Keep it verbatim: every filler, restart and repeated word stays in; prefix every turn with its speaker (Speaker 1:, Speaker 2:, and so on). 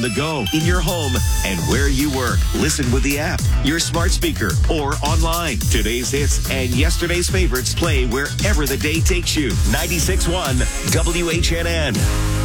Speaker 1: the go, in your home, and where you work. Listen with the app, your smart speaker, or online. Today's hits and yesterday's favorites play wherever the day takes you. ninety-six point one W H N N.